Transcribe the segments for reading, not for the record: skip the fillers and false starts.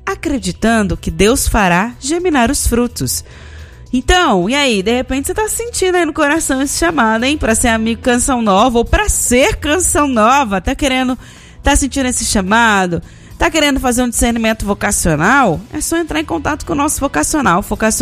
acreditando que Deus fará germinar os frutos. Então, e aí? De repente você tá sentindo aí no coração esse chamado, hein? Pra ser amigo Canção Nova ou pra ser Canção Nova. Tá sentindo esse chamado? Tá querendo fazer um discernimento vocacional? É só entrar em contato com o nosso vocacional,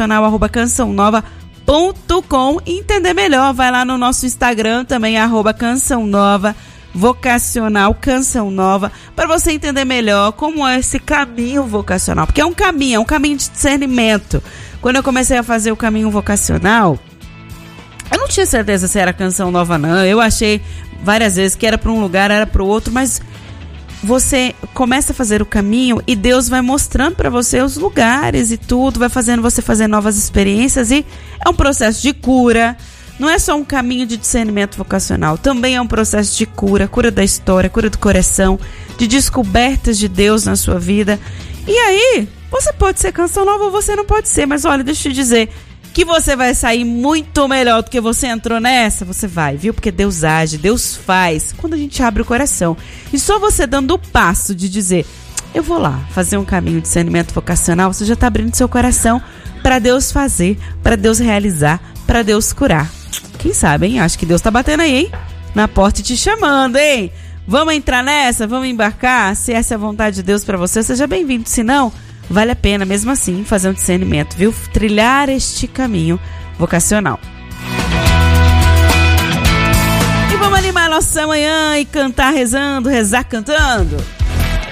vocacional@cançãonova.com e entender melhor. Vai lá no nosso Instagram também, @Canção Nova, vocacional Canção Nova, para você entender melhor como é esse caminho vocacional. Porque é um caminho de discernimento. Quando eu comecei a fazer o caminho vocacional, eu não tinha certeza se era Canção Nova, não. Eu achei várias vezes que era para um lugar, era para o outro, mas você começa a fazer o caminho e Deus vai mostrando para você os lugares e tudo, vai fazendo você fazer novas experiências e é um processo de cura. Não é só um caminho de discernimento vocacional, também é um processo de cura da história, cura do coração, de descobertas de Deus na sua vida. E aí, você pode ser Canção Nova ou você não pode ser, mas olha, deixa eu te dizer que você vai sair muito melhor do que você entrou nessa. Você vai, viu? Porque Deus age, Deus faz quando a gente abre o coração. E só você dando o passo de dizer, eu vou lá fazer um caminho de discernimento vocacional, você já está abrindo seu coração para Deus fazer, para Deus realizar, para Deus curar. Quem sabe, hein? Acho que Deus tá batendo aí, hein? Na porta e te chamando, hein? Vamos entrar nessa? Vamos embarcar? Se essa é a vontade de Deus para você, seja bem-vindo. Se não, vale a pena mesmo assim fazer um discernimento, viu? Trilhar este caminho vocacional. E vamos animar nossa manhã e cantar rezando, rezar cantando.